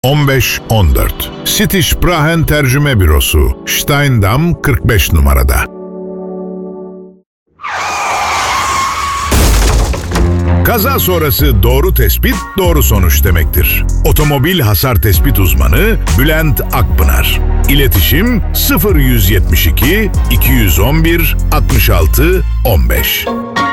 1514. Sitiş-Prahen Tercüme Bürosu, Steindam 45 numarada. Kaza sonrası doğru tespit, doğru sonuç demektir. Otomobil hasar tespit uzmanı Bülent Akpınar. İletişim 0172 211 66 15.